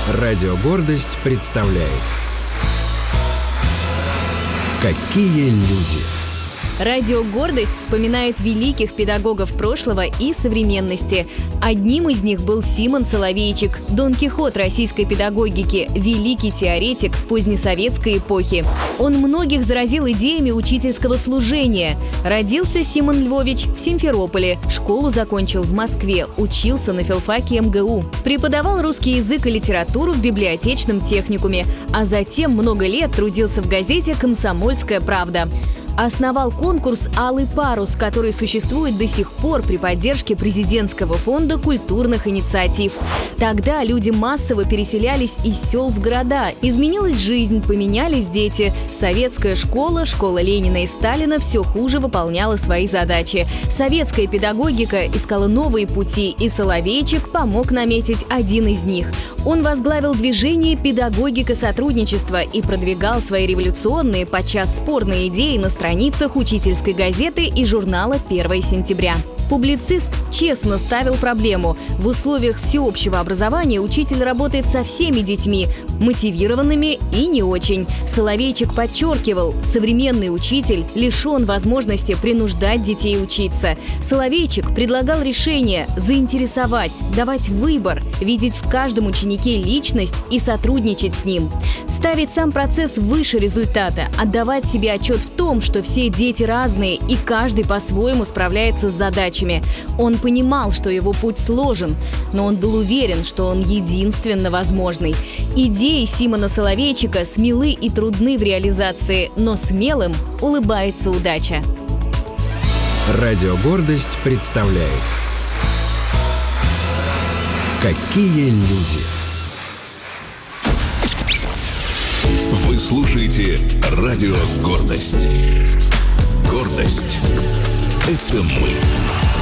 Радио «Гордость» представляет «Какие люди». Радио «Гордость» вспоминает великих педагогов прошлого и современности. Одним из них был Симон Соловейчик, Дон Кихот российской педагогики, великий теоретик позднесоветской эпохи. Он многих заразил идеями учительского служения. Родился Симон Львович в Симферополе, школу закончил в Москве, учился на филфаке МГУ. Преподавал русский язык и литературу в библиотечном техникуме, а затем много лет трудился в газете «Комсомольская правда». Основал конкурс «Алый парус», который существует до сих пор при поддержке президентского фонда культурных инициатив. Тогда люди массово переселялись из сел в города. Изменилась жизнь, поменялись дети. Советская школа, школа Ленина и Сталина все хуже выполняла свои задачи. Советская педагогика искала новые пути, и Соловейчик помог наметить один из них. Он возглавил движение «Педагогика сотрудничества» и продвигал свои революционные, подчас спорные идеи на страницах учительской газеты и журнала «1 сентября». Публицист честно ставил проблему. В условиях всеобщего образования учитель работает со всеми детьми, мотивированными и не очень. Соловейчик подчеркивал, современный учитель лишен возможности принуждать детей учиться. Соловейчик предлагал решение – заинтересовать, давать выбор, видеть в каждом ученике личность и сотрудничать с ним. Ставить сам процесс выше результата, отдавать себе отчет в том, что все дети разные и каждый по-своему справляется с задачами. Он понимал, что его путь сложен, но он был уверен, что он единственно возможный. Идеи Симона Соловейчика смелы и трудны в реализации, но смелым улыбается удача. Радио «Гордость» представляет «Какие люди». Вы слушаете Радио «Гордость». Гордость — это мы.